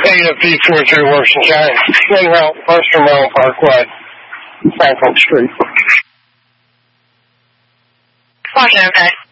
AFD43 Washington County. In route, Western Mountain Parkway, Franklin Street. Washington, okay.